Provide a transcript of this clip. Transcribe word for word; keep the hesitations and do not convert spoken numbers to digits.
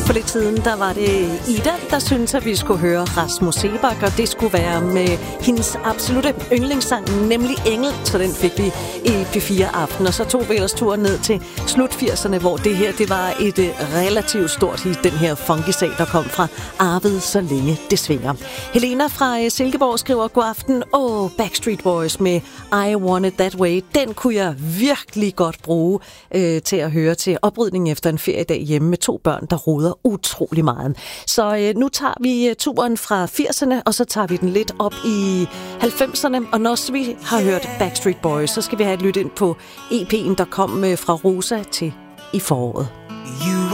For lidt siden, der var det Ida, der syntes, at vi skulle høre Rasmus Seebach, og det skulle være med hendes absolutte yndlingssang, nemlig Engel. Så den fik vi i P fire Aften, og så tog vi ellers turen ned til slut firserne, hvor det her, det var et relativt stort hit, den her funky-sag, der kom fra Arved, så længe det svinger. Helena fra Silkeborg skriver, god aften, åh, oh, Backstreet Boys med I Want It That Way, den kunne jeg virkelig godt bruge øh, til at høre til oprydning efter en feriedag hjemme med to børn, der roder utrolig meget. Så øh, nu tager vi øh, turen fra firserne, og så tager vi den lidt op i halvfemserne, og når vi har hørt Backstreet Boys, så skal vi have et lyt ind på E P'en, der kom øh, fra Rosa til i foråret. You